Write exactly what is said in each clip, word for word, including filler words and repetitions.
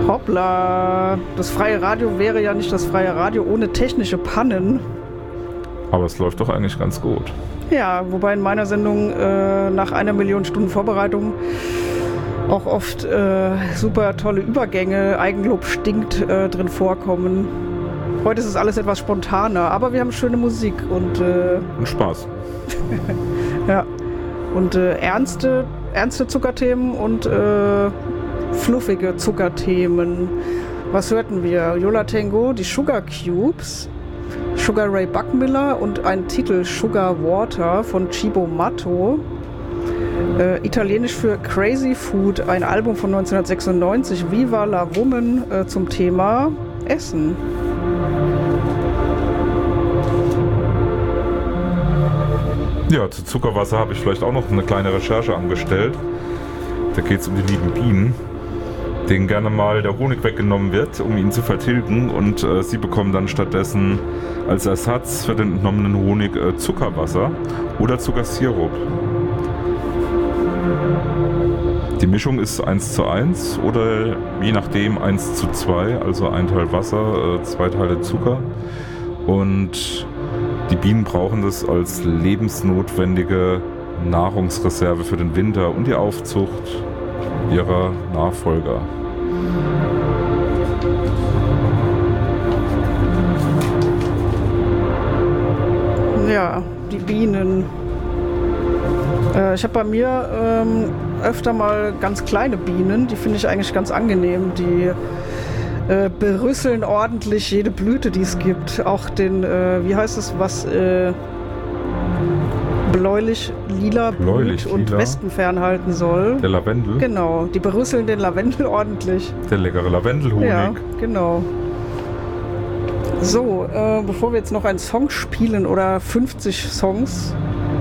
Hoppla. Das freie Radio wäre ja nicht das freie Radio ohne technische Pannen. Aber es läuft doch eigentlich ganz gut. Ja, wobei in meiner Sendung äh, nach einer Million Stunden Vorbereitung auch oft äh, super tolle Übergänge, Eigenlob stinkt, äh, drin vorkommen. Heute ist es alles etwas spontaner, aber wir haben schöne Musik und... Äh, und Spaß. Ja. Und äh, ernste, ernste Zuckerthemen und äh, fluffige Zuckerthemen. Was hörten wir? Yo La Tengo, die Sugar Cubes, Sugar Ray Buckmiller und ein Titel Sugar Water von Cibo Matto. Äh, italienisch für Crazy Food, ein Album von neunzehnhundertsechsundneunzig, Viva la Woman, äh, zum Thema Essen. Ja, zu Zuckerwasser habe ich vielleicht auch noch eine kleine Recherche angestellt. Da geht es um die lieben Bienen, denen gerne mal der Honig weggenommen wird, um ihn zu vertilgen. Und äh, sie bekommen dann stattdessen als Ersatz für den entnommenen Honig äh, Zuckerwasser oder Zuckersirup. Die Mischung ist eins zu eins oder je nachdem eins zu zwei, also ein Teil Wasser, äh, zwei Teile Zucker. Und die Bienen brauchen das als lebensnotwendige Nahrungsreserve für den Winter und die Aufzucht ihrer Nachfolger. Ja, die Bienen. Äh, ich habe bei mir ähm, öfter mal ganz kleine Bienen, die finde ich eigentlich ganz angenehm. Die äh, berüsseln ordentlich jede Blüte, die es gibt. Auch den, äh, wie heißt es, was äh, bläulich-lila Bläulich, blüht und lila. Wespen fernhalten soll. Der Lavendel? Genau, die berüsseln den Lavendel ordentlich. Der leckere Lavendelhonig. Ja, genau. So, äh, bevor wir jetzt noch einen Song spielen oder fünfzig Songs.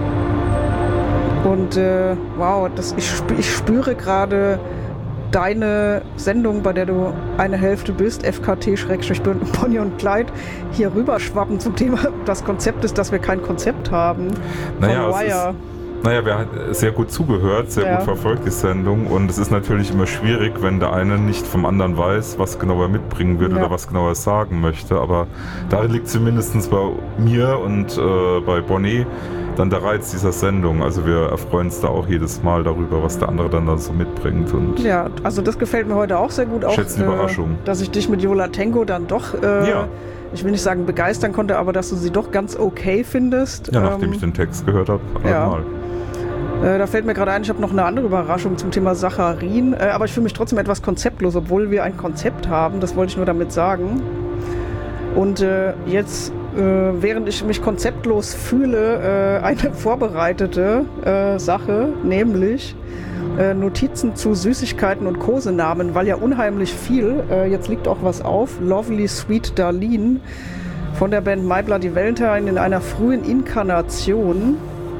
Und äh, wow, das, ich, sp- ich spüre gerade deine Sendung, bei der du eine Hälfte bist, F K T-Bonnie und Clyde, hier rüberschwappen zum Thema, das Konzept ist, dass wir kein Konzept haben. Naja, Von es Wire. ist, naja, wir haben sehr gut zugehört, sehr Ja. gut verfolgt die Sendung und es ist natürlich immer schwierig, wenn der eine nicht vom anderen weiß, was genau er mitbringen wird Ja. oder was genau er sagen möchte, aber darin liegt zumindest bei mir und äh, bei Bonnie dann der Reiz dieser Sendung. Also wir erfreuen uns da auch jedes Mal darüber, was der andere dann da so mitbringt. Und Ja, also das gefällt mir heute auch sehr gut. Auch, schätzen die Überraschung. Dass ich dich mit Yo La Tengo dann doch, äh, Ja. ich will nicht sagen begeistern konnte, aber dass du sie doch ganz okay findest. ja, nachdem Ähm, ich den Text gehört habe, ja. einmal. Äh, da fällt mir gerade ein, ich habe noch eine andere Überraschung zum Thema Saccharin, äh, aber ich fühle mich trotzdem etwas konzeptlos, obwohl wir ein Konzept haben, das wollte ich nur damit sagen. Und äh, jetzt, äh, während ich mich konzeptlos fühle, äh, eine vorbereitete äh, Sache, nämlich äh, Notizen zu Süßigkeiten und Kosenamen, weil ja unheimlich viel, äh, jetzt liegt auch was auf, Lovely Sweet Darlene von der Band My Bloody Valentine in einer frühen Inkarnation.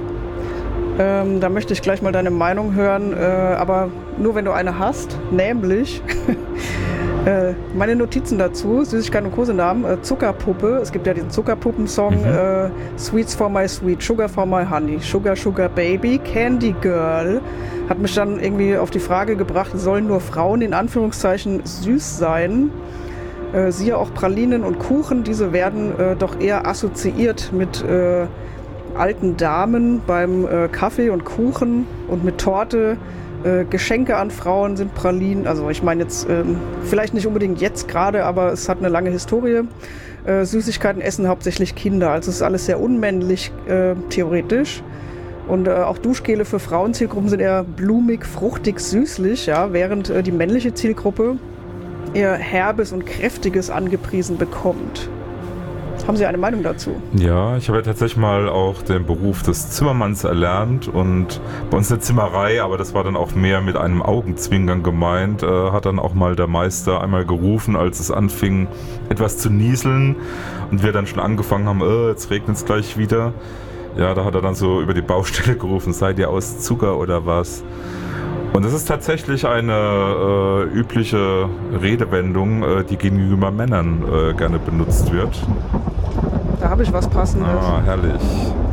Ähm, da möchte ich gleich mal deine Meinung hören, äh, aber nur wenn du eine hast, nämlich äh, meine Notizen dazu, Süßigkeiten und Kosenamen, äh, Zuckerpuppe, es gibt ja diesen Zuckerpuppen-Song, Mhm. äh, Sweets for my sweet, Sugar for my honey, Sugar Sugar Baby, Candy Girl, hat mich dann irgendwie auf die Frage gebracht, sollen nur Frauen in Anführungszeichen süß sein? Äh, siehe auch Pralinen und Kuchen, diese werden äh, doch eher assoziiert mit äh, alten Damen beim äh, Kaffee und Kuchen und mit Torte. Äh, Geschenke an Frauen sind Pralinen. Also ich meine jetzt ähm, vielleicht nicht unbedingt jetzt gerade, aber es hat eine lange Historie. Äh, Süßigkeiten essen hauptsächlich Kinder. Also es ist alles sehr unmännlich äh, theoretisch. Und äh, auch Duschgele für Frauenzielgruppen sind eher blumig, fruchtig, süßlich, ja, während äh, die männliche Zielgruppe eher Herbes und Kräftiges angepriesen bekommt. Haben Sie eine Meinung dazu? Ja, ich habe ja tatsächlich mal auch den Beruf des Zimmermanns erlernt und bei uns eine Zimmerei, aber das war dann auch mehr mit einem Augenzwinkern gemeint, äh, hat dann auch mal der Meister einmal gerufen, als es anfing etwas zu nieseln und wir dann schon angefangen haben, äh, jetzt regnet es gleich wieder. Ja, da hat er dann so über die Baustelle gerufen, seid ihr aus Zucker oder was? Und das ist tatsächlich eine äh, übliche Redewendung, äh, die gegenüber Männern äh, gerne benutzt wird. Da habe ich was Passendes. Ah, herrlich.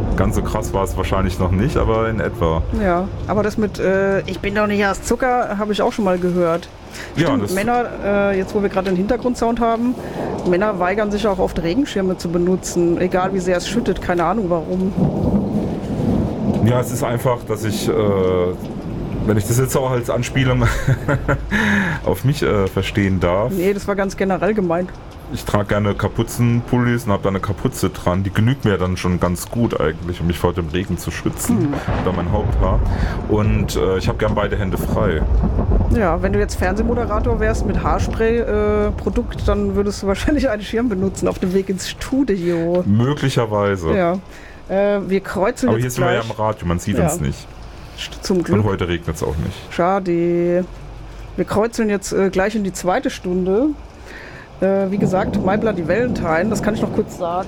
Ganz so krass war es wahrscheinlich noch nicht, aber in etwa. Ja, aber das mit äh, ich bin doch nicht aus Zucker, habe ich auch schon mal gehört. Ja, Stimmt, das Männer, äh, jetzt wo wir gerade den Hintergrundsound haben, Männer weigern sich auch oft Regenschirme zu benutzen, egal wie sehr es schüttet, keine Ahnung warum. Ja, es ist einfach, dass ich, äh, wenn ich das jetzt auch als Anspielung auf mich äh, verstehen darf. Nee, das war ganz generell gemeint. Ich trage gerne Kapuzenpullis und habe da eine Kapuze dran. Die genügt mir dann schon ganz gut eigentlich, um mich vor dem Regen zu schützen. Hm. Oder mein Haupthaar. Und äh, ich habe gern beide Hände frei. Ja, wenn du jetzt Fernsehmoderator wärst mit Haarspray-Produkt, äh, dann würdest du wahrscheinlich einen Schirm benutzen auf dem Weg ins Studio. Möglicherweise. Ja. Äh, wir kreuzen Aber jetzt hier sind wir ja im Radio, man sieht ja. uns nicht. Zum Glück. Und heute regnet es auch nicht. Schade. Wir kreuzeln jetzt äh, gleich in die zweite Stunde. Äh, wie gesagt, My Bloody Valentine, das kann ich noch kurz sagen.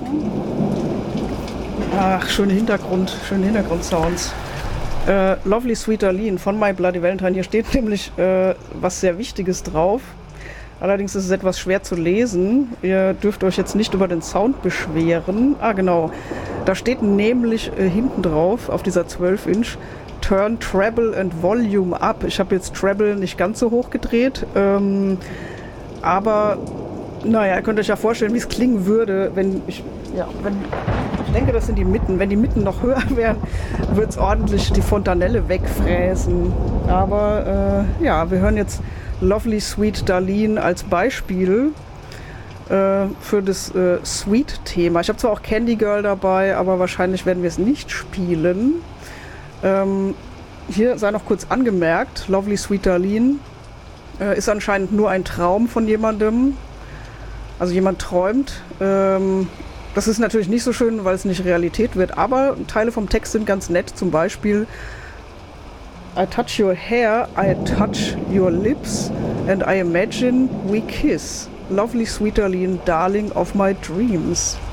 Ach, schöne Hintergrund, schöne Hintergrundsounds. Äh, Lovely Sweet Darlene von My Bloody Valentine. Hier steht nämlich äh, was sehr Wichtiges drauf. Allerdings ist es etwas schwer zu lesen. Ihr dürft euch jetzt nicht über den Sound beschweren. Ah, genau. Da steht nämlich äh, hinten drauf, auf dieser zwölf Inch, Turn Treble and Volume up. Ich habe jetzt Treble nicht ganz so hoch gedreht. Ähm, aber, naja, ihr könnt euch ja vorstellen, wie es klingen würde, wenn ich, ja, wenn, ich denke, das sind die Mitten. Wenn die Mitten noch höher wären, wird es ordentlich die Fontanelle wegfräsen. Aber, äh, ja, wir hören jetzt Lovely Sweet Darlene als Beispiel äh, für das äh, Sweet-Thema. Ich habe zwar auch Candy Girl dabei, aber wahrscheinlich werden wir es nicht spielen. Ähm, hier sei noch kurz angemerkt, Lovely Sweet Darlene äh, ist anscheinend nur ein Traum von jemandem. Also jemand träumt. Ähm, das ist natürlich nicht so schön, weil es nicht Realität wird, aber Teile vom Text sind ganz nett. Zum Beispiel I touch your hair, I touch your lips and I imagine we kiss. Lovely Sweet Darlene, darling of my dreams.